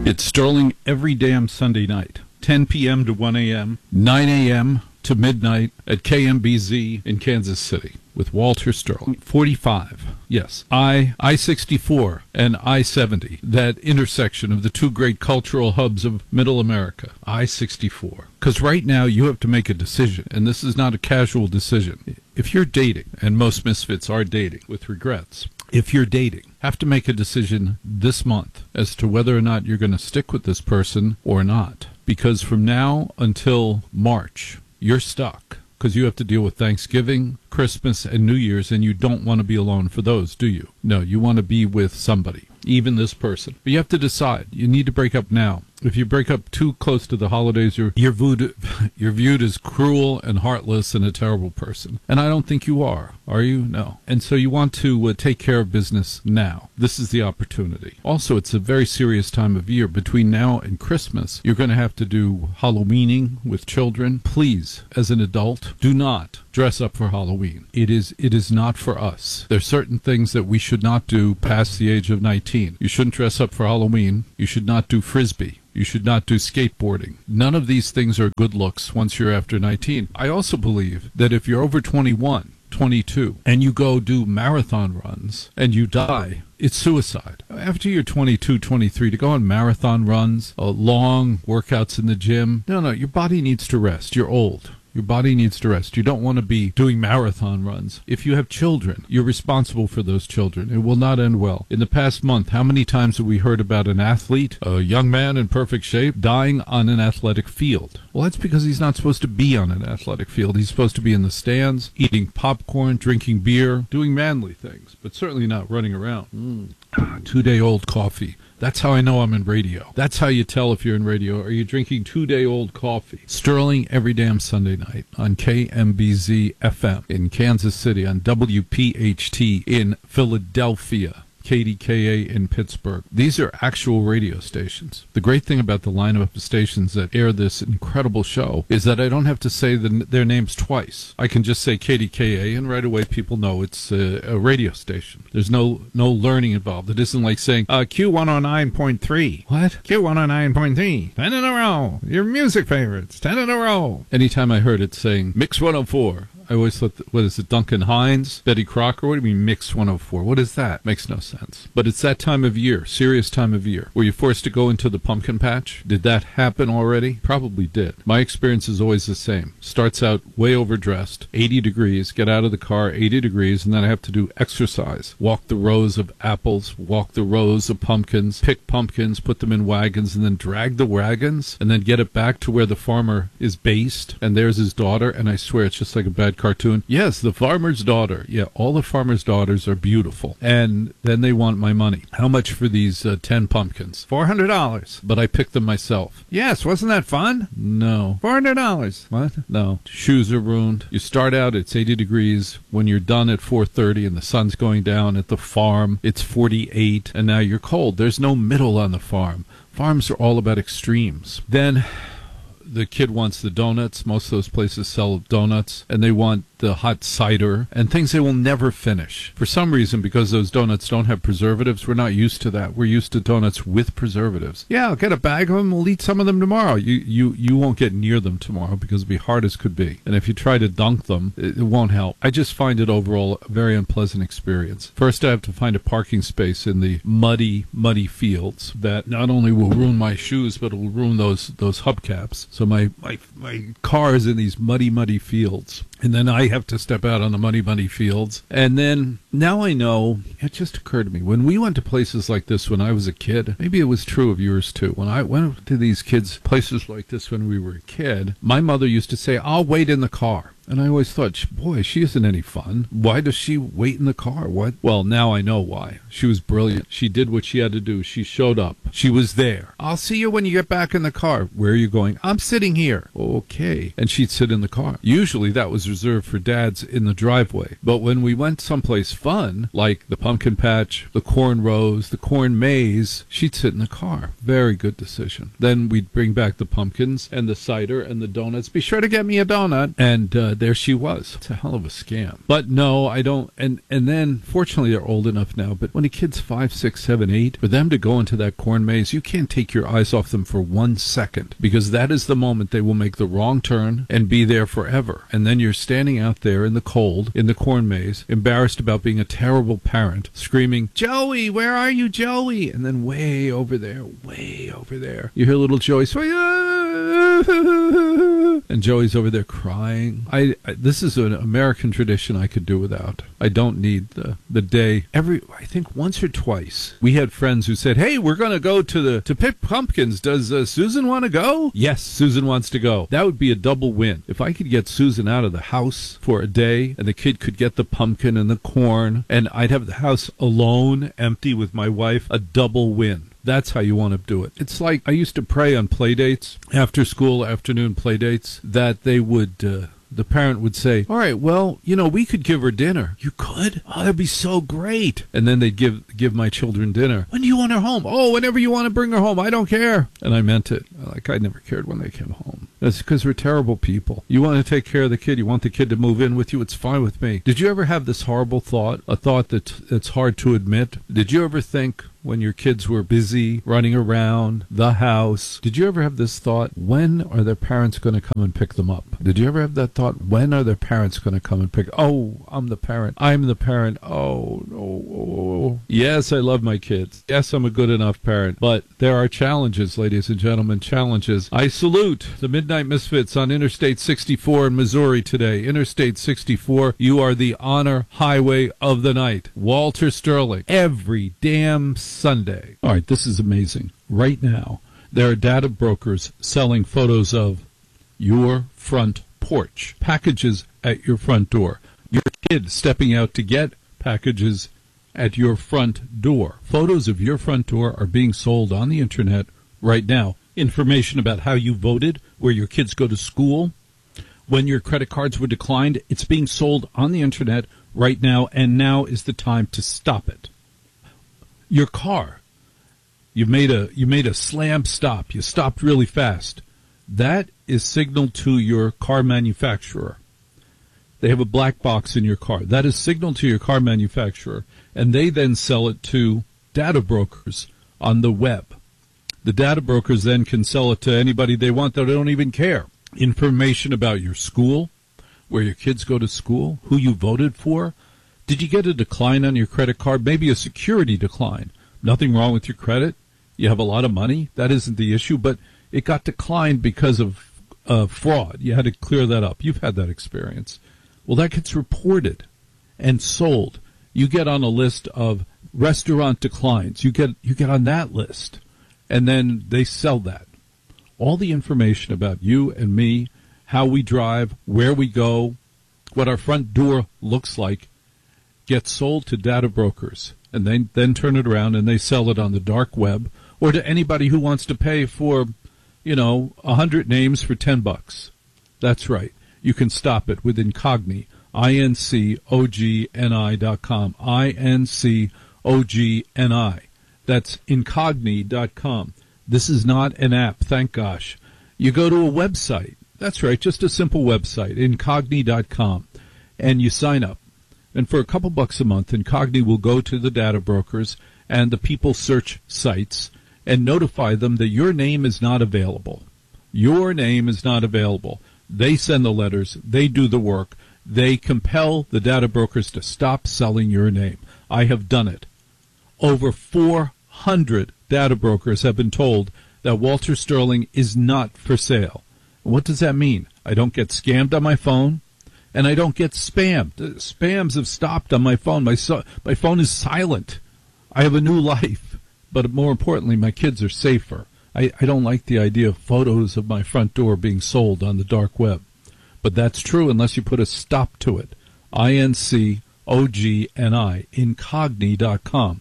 It's Sterling every damn Sunday night, 10 p.m. to 1 a.m., 9 a.m. to midnight at KMBZ in Kansas City with Walter Sterling. 45, yes, I-64 and I-70, that intersection of the two great cultural hubs of Middle America, I-64. Because right now you have to make a decision, and this is not a casual decision. If you're dating, and most misfits are dating with regrets, if you're dating, have to make a decision this month as to whether or not you're going to stick with this person or not. Because from now until March, you're stuck. Because you have to deal with Thanksgiving, Christmas, and New Year's, and you don't want to be alone for those, do you? No, you want to be with somebody, even this person. But you have to decide. You need to break up now. If you break up too close to the holidays, you're viewed as cruel and heartless and a terrible person. And I don't think you are you? No. And so you want to take care of business now. This is the opportunity. Also, it's a very serious time of year. Between now and Christmas, you're going to have to do Halloweening with children. Please, as an adult, do not dress up for Halloween. It is not for us. There's certain things that we should not do past the age of 19. You shouldn't dress up for Halloween. You should not do Frisbee. You should not do skateboarding. None of these things are good looks once you're after 19. I also believe that if you're over 21, 22, and you go do marathon runs and you die, it's suicide. After you're 22, 23, to go on marathon runs, long workouts in the gym, no, your body needs to rest. You're old. Your body needs to rest. You don't want to be doing marathon runs. If you have children, you're responsible for those children. It will not end well. In the past month, how many times have we heard about an athlete, a young man in perfect shape, dying on an athletic field? Well, that's because he's not supposed to be on an athletic field. He's supposed to be in the stands, eating popcorn, drinking beer, doing manly things, but certainly not running around. 2-day-old coffee. That's how I know I'm in radio. That's how you tell if you're in radio. Are you drinking 2-day-old coffee? Sterling every damn Sunday night on KMBZ FM in Kansas City, on WPHT in Philadelphia, KDKA in Pittsburgh. These are actual radio stations. The great thing about the lineup of stations that air this incredible show is that I don't have to say their names twice. I can just say KDKA, and right away people know it's a radio station. There's no learning involved. It isn't like saying Q109.3. What? Q109.3. 10 in a row. Your music favorites. 10 in a row. Anytime I heard it saying Mix 104, I always thought, what is it, Duncan Hines, Betty Crocker? What do you mean Mix 104? What is that? Makes no sense. But it's that time of year, serious time of year. Were you forced to go into the pumpkin patch? Did that happen already? Probably did. My experience is always the same. Starts out way overdressed, 80 degrees, get out of the car, 80 degrees, and then I have to do exercise. Walk the rows of apples, walk the rows of pumpkins, pick pumpkins, put them in wagons, and then drag the wagons, and then get it back to where the farmer is based, and there's his daughter, and I swear it's just like a bad cartoon. Yes, the farmer's daughter. Yeah, all the farmer's daughters are beautiful. And then they want my money. How much for these 10 pumpkins? $400. But I picked them myself. Yes, wasn't that fun? No. $400. What? No. Shoes are ruined. You start out, it's 80 degrees. When you're done at 4:30 and the sun's going down at the farm, it's 48, and now you're cold. There's no middle on the farm. Farms are all about extremes. Then the kid wants the donuts. Most of those places sell donuts, and they want the hot cider and things they will never finish. For some reason, because those donuts don't have preservatives, we're not used to that. We're used to donuts with preservatives. Yeah, I'll get a bag of them. We'll eat some of them tomorrow. You won't get near them tomorrow because it'll be hard as could be. And if you try to dunk them, it won't help. I just find it overall a very unpleasant experience. First, I have to find a parking space in the muddy fields that not only will ruin my shoes, but it will ruin those hubcaps. So my car is in these muddy fields. And then I have to step out on the muddy fields. And then, now I know, it just occurred to me, when we went to places like this when I was a kid, maybe it was true of yours too, when I went to these places like this when we were a kid, my mother used to say, I'll wait in the car. And I always thought, boy, she isn't any fun. Why does she wait in the car? What? Well, now I know why. She was brilliant. She did what she had to do. She showed up. She was there. I'll see you when you get back in the car. Where are you going? I'm sitting here. Okay. And she'd sit in the car. Usually that was reserved for dads in the driveway. But when we went someplace fun, like the pumpkin patch, the corn rows, the corn maze, she'd sit in the car. Very good decision. Then we'd bring back the pumpkins and the cider and the donuts. Be sure to get me a donut. And there she was. It's a hell of a scam. But no, I don't. And then, fortunately, they're old enough now. But when a kid's 5, 6, 7, 8, for them to go into that corn maze, you can't take your eyes off them for 1 second, because that is the moment they will make the wrong turn and be there forever. And then you're standing out there in the cold, in the corn maze, embarrassed about being a terrible parent, screaming, "Joey, where are you, Joey?" And then way over there, you hear little Joey say, and Joey's over there crying. This is an American tradition I could do without. I don't need the day. I think once or twice, we had friends who said, "Hey, we're going to go to pick pumpkins. Does Susan want to go?" Yes, Susan wants to go. That would be a double win. If I could get Susan out of the house for a day, and the kid could get the pumpkin and the corn, and I'd have the house alone, empty with my wife, a double win. That's how you want to do it. It's like I used to pray on play dates, after school, afternoon play dates, that they would, the parent would say, "All right, well, we could give her dinner." "You could? Oh, that'd be so great." And then they'd give my children dinner. "When do you want her home?" "Oh, whenever you want to bring her home. I don't care." And I meant it. Like, I never cared when they came home. That's because we're terrible people. You want to take care of the kid. You want the kid to move in with you. It's fine with me. Did you ever have this horrible thought, a thought that's hard to admit? Did you ever think, when your kids were busy running around the house, did you ever have this thought, when are their parents going to come and pick them up? Did you ever have that thought, when are their parents going to come and pick? "Oh, I'm the parent. I'm the parent. Oh, no. Yes, I love my kids. Yes, I'm a good enough parent." But there are challenges, ladies and gentlemen, challenges. I salute the Midnight Misfits on Interstate 64 in Missouri today. Interstate 64, you are the honor highway of the night. Walter Sterling, every damn Sunday. All right, this is amazing. Right now, there are data brokers selling photos of your front porch, packages at your front door, your kid stepping out to get packages at your front door. Photos of your front door are being sold on the internet right now. Information about how you voted, where your kids go to school, when your credit cards were declined, it's being sold on the internet right now, and now is the time to stop it. Your car, you made a slam stop. You stopped really fast. That is signaled to your car manufacturer. They have a black box in your car. That is signaled to your car manufacturer, and they then sell it to data brokers on the web. The data brokers then can sell it to anybody they want. They don't even care. Information about your school, where your kids go to school, who you voted for. Did you get a decline on your credit card? Maybe a security decline. Nothing wrong with your credit. You have a lot of money. That isn't the issue, but it got declined because of fraud. You had to clear that up. You've had that experience. Well, that gets reported and sold. You get on a list of restaurant declines. You get on that list, and then they sell that. All the information about you and me, how we drive, where we go, what our front door looks like, gets sold to data brokers, and they then turn it around and they sell it on the dark web, or to anybody who wants to pay for, 100 names for $10. That's right. You can stop it with Incogni, INCOGNI.com, INCOGNI. That's Incogni.com. This is not an app, thank gosh. You go to a website. That's right, just a simple website, Incogni.com, and you sign up. And for a couple bucks a month, Incogni will go to the data brokers and the people search sites and notify them that your name is not available. Your name is not available. They send the letters. They do the work. They compel the data brokers to stop selling your name. I have done it. Over 400 data brokers have been told that Walter Sterling is not for sale. What does that mean? I don't get scammed on my phone, and I don't get spammed. Spams have stopped on my phone. My phone is silent. I have a new life. But more importantly, my kids are safer. I don't like the idea of photos of my front door being sold on the dark web. But that's true unless you put a stop to it. INCOGNI, Incogni.com.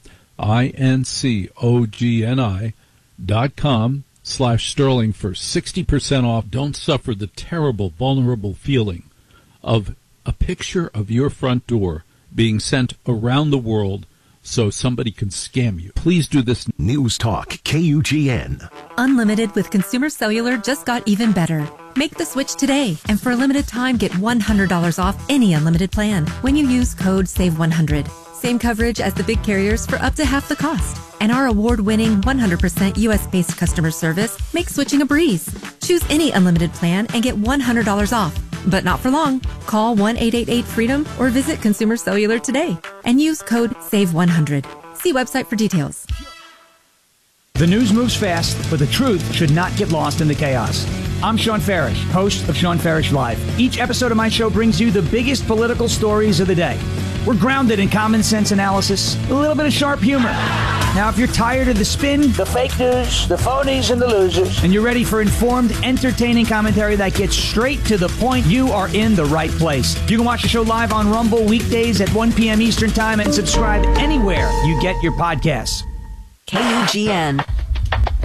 INCOGNI.com/Sterling for 60% off. Don't suffer the terrible, vulnerable feeling of a picture of your front door being sent around the world so somebody can scam you. Please do this. News Talk, KUGN. Unlimited with Consumer Cellular just got even better. Make the switch today, and for a limited time, get $100 off any unlimited plan when you use code SAVE100. Same coverage as the big carriers for up to half the cost. And our award-winning 100% U.S.-based customer service makes switching a breeze. Choose any unlimited plan and get $100 off. But not for long. Call 1-888-FREEDOM or visit Consumer Cellular today and use code SAVE100. See website for details. The news moves fast, but the truth should not get lost in the chaos. I'm Sean Farish, host of Sean Farish Live. Each episode of my show brings you the biggest political stories of the day. We're grounded in common sense analysis, a little bit of sharp humor. Now, if you're tired of the spin, the fake news, the phonies, and the losers, and you're ready for informed, entertaining commentary that gets straight to the point, you are in the right place. You can watch the show live on Rumble weekdays at 1 p.m. Eastern Time and subscribe anywhere you get your podcasts. KUGN.